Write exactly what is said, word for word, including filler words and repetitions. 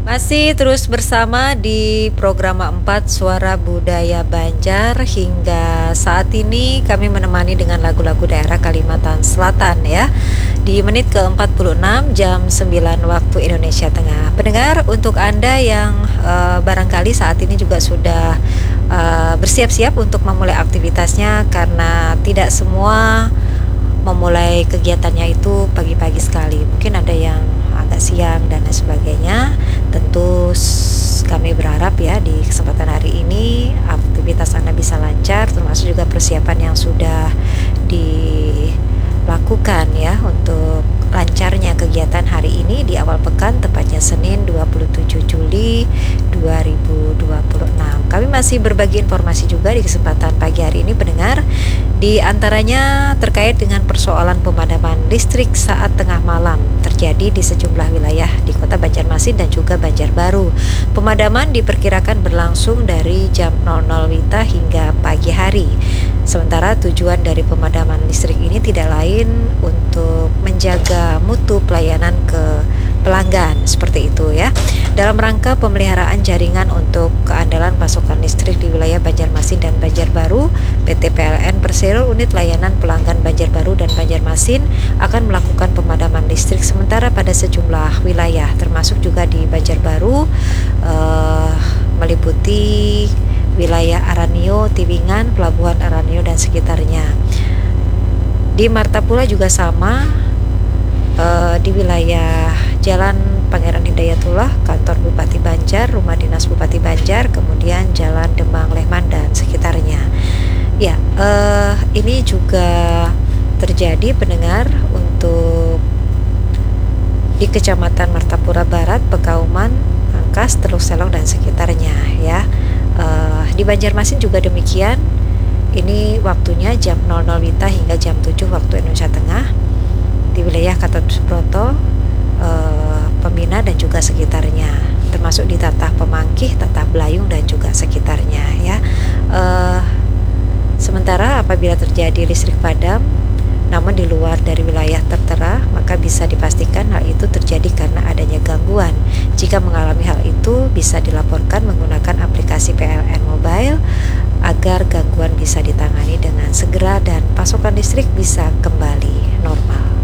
Masih terus bersama di program empat Suara Budaya Banjar. Hingga saat ini kami menemani dengan lagu-lagu daerah Kalimantan Selatan ya. Di menit ke empat puluh enam jam sembilan waktu Indonesia Tengah. Pendengar, untuk Anda yang uh, barangkali saat ini juga sudah uh, bersiap-siap untuk memulai aktivitasnya, karena tidak semua memulai kegiatannya itu pagi-pagi sekali. Mungkin ada yang agak siang dan lain sebagainya. Tentu kami berharap ya di kesempatan hari ini aktivitas Anda bisa lancar, termasuk juga persiapan yang sudah dilakukan ya untuk lancarnya kegiatan hari ini di awal pekan, tepatnya Senin dua puluh tujuh Juli dua ribu dua puluh enam. Kami masih berbagi informasi juga di kesempatan pagi hari ini, pendengar. Di antaranya terkait dengan persoalan pemadaman listrik saat tengah malam terjadi di sejumlah wilayah di Kota Banjarmasin dan juga Banjarbaru. Pemadaman diperkirakan berlangsung dari jam nol nol WITA hingga pagi hari. Sementara tujuan dari pemadaman listrik ini tidak lain untuk menjaga mutu pelayanan ke pelanggan, seperti itu ya. Dalam rangka pemeliharaan jaringan untuk keandalan pasokan listrik di wilayah Banjarmasin dan Banjarbaru, P T P L N Persero Unit Layanan Pelanggan Banjarbaru dan Banjarmasin akan melakukan pemadaman listrik sementara pada sejumlah wilayah, termasuk juga di Banjarbaru, eh, meliputi wilayah Aranio, Tiwingan, Pelabuhan Aranio dan sekitarnya. Di Martapura juga sama, uh, di wilayah Jalan Pangeran Hidayatullah, kantor Bupati Banjar, rumah dinas Bupati Banjar, kemudian Jalan Demang Lehman dan sekitarnya. Ya, uh, ini juga terjadi, pendengar, untuk di Kecamatan Martapura Barat, Pekauman, Angkas, Teluk Selong dan sekitarnya ya. Uh, di Banjarmasin juga demikian. Ini waktunya jam nol nol WITA hingga jam tujuh waktu Indonesia Tengah. Di wilayah Gatot Subroto, uh, Pemina dan juga sekitarnya, termasuk di Tatah Pemangkih, Tatah Belayung dan juga sekitarnya ya. Uh, sementara apabila terjadi listrik padam namun di luar dari wilayah tertera, maka bisa dipastikan hal itu terjadi karena adanya gangguan. Jika mengalami hal itu, bisa dilaporkan menggunakan aplikasi P L N Mobile agar gangguan bisa ditangani dengan segera dan pasokan listrik bisa kembali normal.